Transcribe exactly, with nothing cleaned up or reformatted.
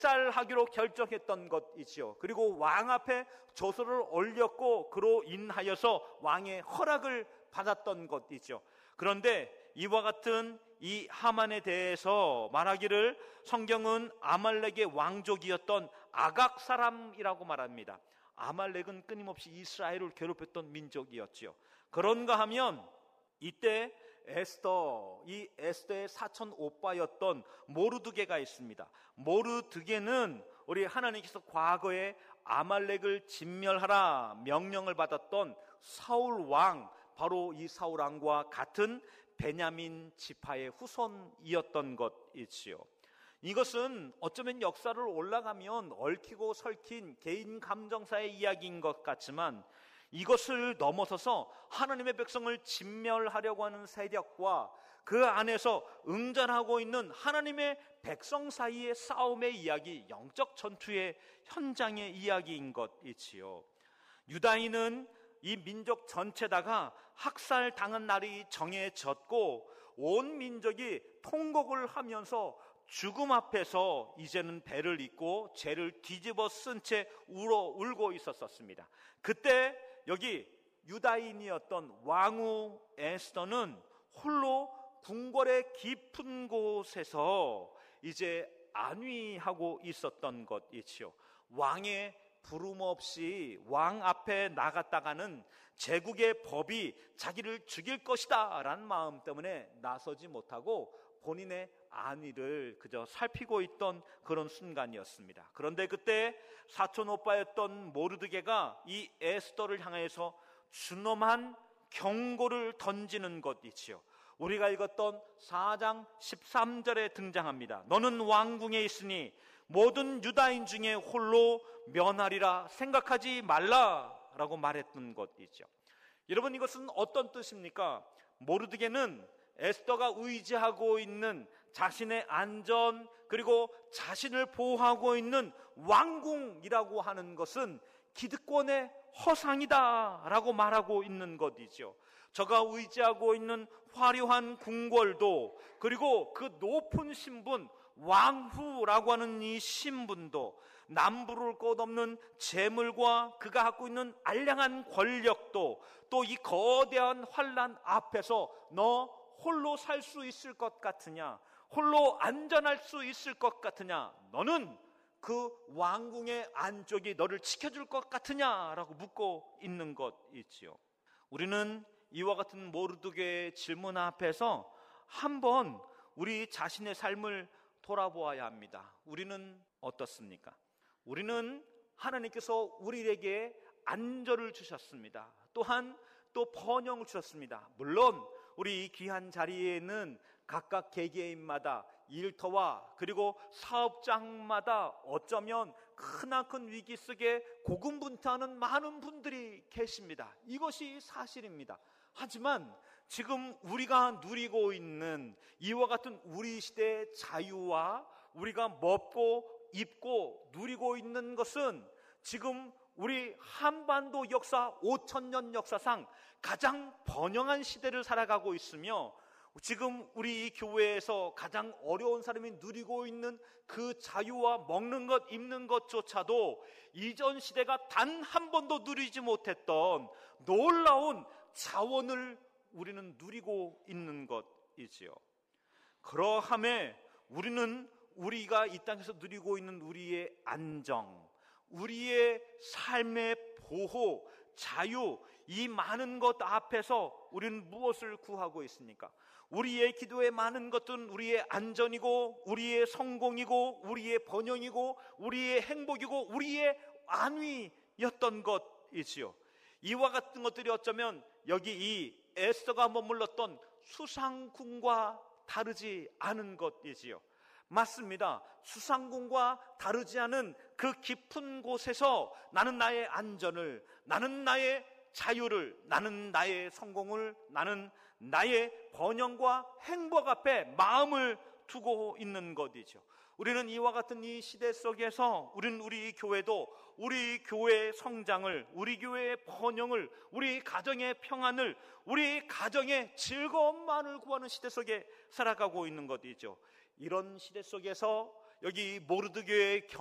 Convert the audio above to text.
학살하기로 결정했던 것이지요. 그리고 왕 앞에 조서를 올렸고 그로 인하여서 왕의 허락을 받았던 것이죠. 그런데 이와 같은 이 하만에 대해서 말하기를 성경은 아말렉의 왕족이었던 아각 사람이라고 말합니다. 아말렉은 끊임없이 이스라엘을 괴롭혔던 민족이었지요. 그런가 하면 이때 에스더, 이 에스더의 사촌 오빠였던 모르드게가 있습니다. 모르드게는 우리 하나님께서 과거에 아말렉을 진멸하라 명령을 받았던 사울 왕, 바로 이 사울 왕과 같은 베냐민 지파의 후손이었던 것이지요. 이것은 어쩌면 역사를 올라가면 얽히고 설킨 개인 감정사의 이야기인 것 같지만 이것을 넘어서서 하나님의 백성을 진멸하려고 하는 세력과 그 안에서 응전하고 있는 하나님의 백성 사이의 싸움의 이야기, 영적 전투의 현장의 이야기인 것이지요. 유다인은 이 민족 전체다가 학살당한 날이 정해졌고 온 민족이 통곡을 하면서 죽음 앞에서 이제는 배를 잇고 죄를 뒤집어 쓴 채 울어 울고 있었습니다. 그때 여기 유다인이었던 왕후 에스더는 홀로 궁궐의 깊은 곳에서 이제 안위하고 있었던 것이지요. 왕의 부름 없이 왕 앞에 나갔다가는 제국의 법이 자기를 죽일 것이다 라는 마음 때문에 나서지 못하고 본인의 안위를 그저 살피고 있던 그런 순간이었습니다. 그런데 그때 사촌 오빠였던 모르드게가 이 에스더를 향해서 준엄한 경고를 던지는 것이지요. 우리가 읽었던 사 장 십삼 절에 등장합니다. 너는 왕궁에 있으니 모든 유다인 중에 홀로 면하리라 생각하지 말라라고 말했던 것이죠. 여러분, 이것은 어떤 뜻입니까? 모르드게는 에스더가 의지하고 있는 자신의 안전 그리고 자신을 보호하고 있는 왕궁이라고 하는 것은 기득권의 허상이다 라고 말하고 있는 것이죠. 저가 의지하고 있는 화려한 궁궐도 그리고 그 높은 신분 왕후라고 하는 이 신분도 남부를 것 없는 재물과 그가 갖고 있는 알량한 권력도 또 이 거대한 환난 앞에서 너 홀로 살 수 있을 것 같으냐, 홀로 안전할 수 있을 것 같으냐, 너는 그 왕궁의 안쪽이 너를 지켜줄 것 같으냐라고 묻고 있는 것이지요. 우리는 이와 같은 모르드게의 질문 앞에서 한번 우리 자신의 삶을 돌아보아야 합니다. 우리는 어떻습니까? 우리는 하나님께서 우리에게 안전을 주셨습니다. 또한 또 번영을 주셨습니다. 물론 우리 이 귀한 자리에는 각각 개개인마다 일터와 그리고 사업장마다 어쩌면 크나큰 위기 속에 고군분투하는 많은 분들이 계십니다. 이것이 사실입니다. 하지만 지금 우리가 누리고 있는 이와 같은 우리 시대의 자유와 우리가 먹고 입고 누리고 있는 것은 지금 우리 한반도 역사 오천 년 역사상 가장 번영한 시대를 살아가고 있으며 지금 우리 이 교회에서 가장 어려운 사람이 누리고 있는 그 자유와 먹는 것, 입는 것조차도 이전 시대가 단 한 번도 누리지 못했던 놀라운 자원을 우리는 누리고 있는 것이지요. 그러함에 우리는 우리가 이 땅에서 누리고 있는 우리의 안정, 우리의 삶의 보호, 자유, 이 많은 것 앞에서 우리는 무엇을 구하고 있습니까? 우리의 기도의 많은 것들은 우리의 안전이고 우리의 성공이고 우리의 번영이고 우리의 행복이고 우리의 안위였던 것이지요. 이와 같은 것들이 어쩌면 여기 이 에스더가 머물렀던 수상궁과 다르지 않은 것이지요. 맞습니다. 수상궁과 다르지 않은 그 깊은 곳에서 나는 나의 안전을, 나는 나의 자유를, 나는 나의 성공을, 나는 나의 번영과 행복 앞에 마음을 두고 있는 것이죠. 우리는 이와 같은 이 시대 속에서 우리는 우리 교회도 우리 교회의 성장을, 우리 교회의 번영을, 우리 가정의 평안을, 우리 가정의 즐거움만을 구하는 시대 속에 살아가고 있는 것이죠. 이런 시대 속에서 여기 모르드교의 경